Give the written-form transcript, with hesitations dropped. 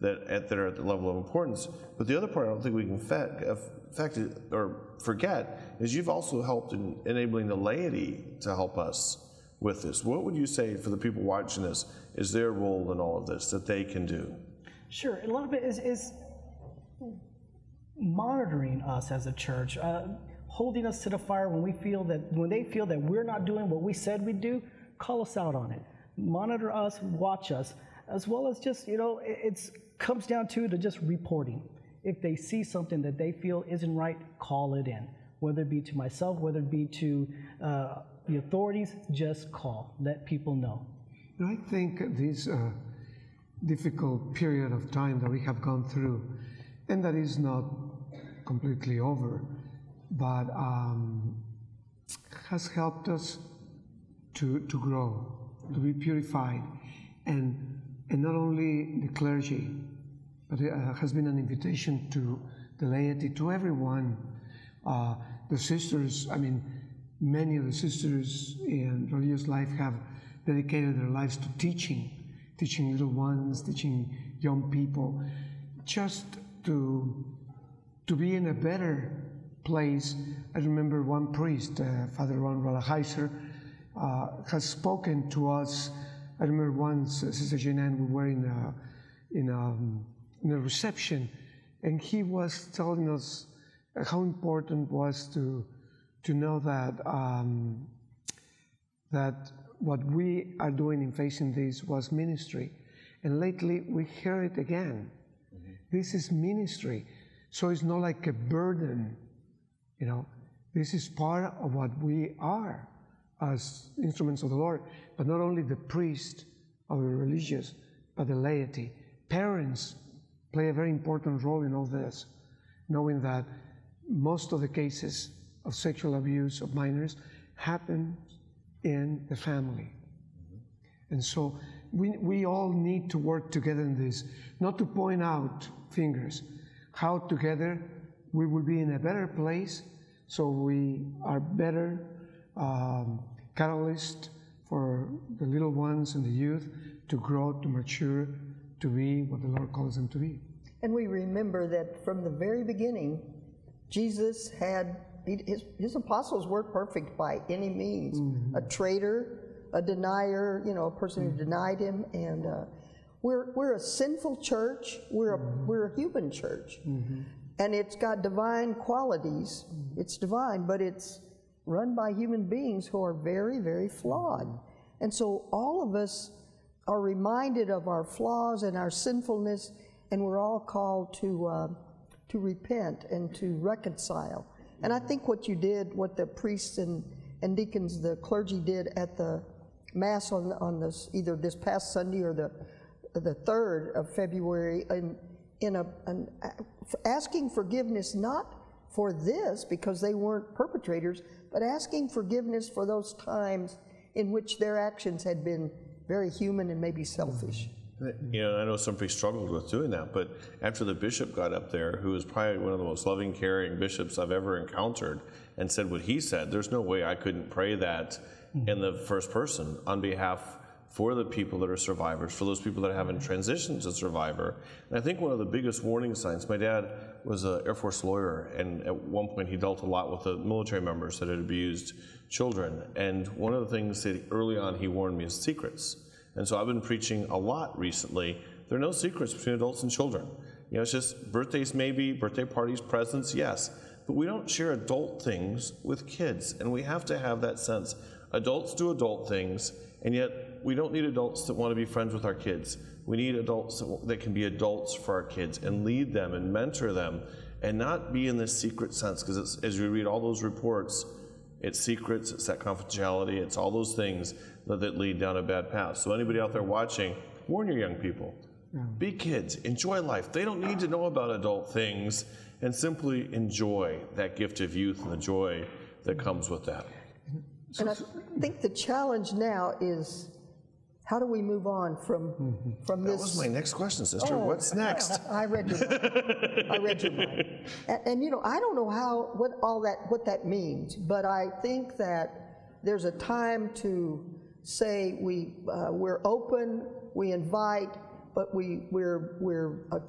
that are at the level of importance. But the other part I don't think we can forget is you've also helped in enabling the laity to help us with this. What would you say for the people watching this is their role in all of this that they can do? Sure, a lot of it is monitoring us as a church, holding us to the fire when they feel that we're not doing what we said we'd do. Call us out on it. Monitor us, watch us, as well as just, it comes down to just reporting. If they see something that they feel isn't right, call it in. Whether it be to myself, whether it be to the authorities, just call. Let people know. I think this difficult period of time that we have gone through, and that is not completely over, but has helped us to grow, to be purified, and not only the clergy, but it has been an invitation to the laity, to everyone. The sisters, many of the sisters in religious life have dedicated their lives to teaching little ones, teaching young people, just to be in a better place. I remember one priest, Father Ron Rolaheiser, has spoken to us. I remember once, Sister Jane Ann, we were in a reception, and he was telling us how important it was to know that what we are doing in facing this was ministry. And lately we hear it again. Mm-hmm. This is ministry. So it's not like a burden, This is part of what we are as instruments of the Lord, but not only the priest of the religious, but the laity. Parents play a very important role in all this, knowing that most of the cases of sexual abuse of minors happen in the family. And so we all need to work together in this, not to point out fingers, how together we will be in a better place, so we are better catalyst for the little ones and the youth to grow, to mature, to be what the Lord calls them to be. And we remember that from the very beginning, Jesus had, his apostles weren't perfect by any means. Mm-hmm. A traitor, a denier, a person who denied him, and we're a sinful church. We're a human church, and it's got divine qualities. It's divine, but it's run by human beings who are very, very flawed. And so all of us are reminded of our flaws and our sinfulness, and we're all called to repent and to reconcile. And I think what you did, what the priests and deacons, the clergy did at the Mass on this, either this past Sunday or the 3rd of February, asking forgiveness not for this because they weren't perpetrators, but asking forgiveness for those times in which their actions had been very human and maybe selfish. I know somebody struggled with doing that, but after the bishop got up there, who was probably one of the most loving, caring bishops I've ever encountered, and said what he said, there's no way I couldn't pray that in the first person on behalf for the people that are survivors, for those people that haven't transitioned to survivor. And I think one of the biggest warning signs, my dad was an Air Force lawyer, and at one point he dealt a lot with the military members that had abused children. And one of the things that early on he warned me is secrets. And so I've been preaching a lot recently. There are no secrets between adults and children. It's just birthdays maybe, birthday parties, presents, yes. But we don't share adult things with kids, and we have to have that sense. Adults do adult things, and yet we don't need adults that want to be friends with our kids. We need adults that can be adults for our kids and lead them and mentor them and not be in this secret sense, because as you read all those reports, it's secrets, it's that confidentiality, it's all those things that lead down a bad path. So anybody out there watching, warn your young people. Be kids, enjoy life. They don't need to know about adult things, and simply enjoy that gift of youth and the joy that comes with that. And I think the challenge now is, how do we move on from this? That was my next question, sister. What's next? I read your mind. I read your mind. And I don't know what that means, but I think that there's a time to say we're open, we invite, but we're a